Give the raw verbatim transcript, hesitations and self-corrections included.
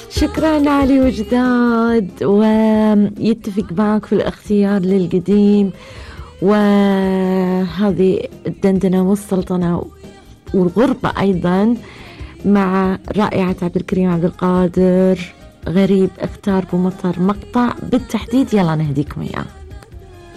شكرا علي وجداد، ويتفق معك في الاختيار للقديم، وهذه الدندنة والسلطنة والغربة أيضا مع رائعة عبد الكريم عبد القادر. غريب اختار بمطر مقطع بالتحديد، يلا نهديكم إياه.